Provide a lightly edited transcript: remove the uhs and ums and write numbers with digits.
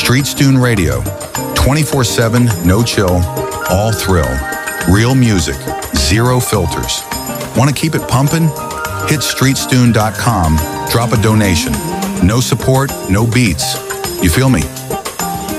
Streetstune Radio. 24/7, no chill, all thrill. Real music, zero filters. Want to keep it pumping? Hit streetstune.com, drop a donation. No support, no beats. You feel me?